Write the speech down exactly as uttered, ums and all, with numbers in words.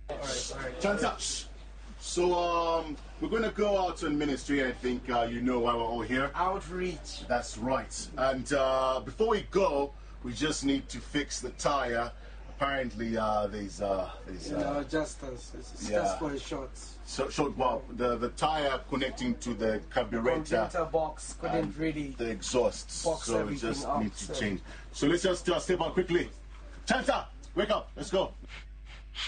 Alright, alright. Chanta. So um, we're going to go out on ministry. I think uh, you know why we're all here. Outreach. That's right. And uh, before we go, we just need to fix the tire. Apparently, uh, there's uh, there's. Uh, no, just us. It's yeah. just for the shorts. So, short. Well, the the tire connecting to the carburetor. Computer box couldn't really. The exhaust. Box so we everything just up, need to so. change. So let's just uh, step out quickly. Chanta, wake up. Let's go.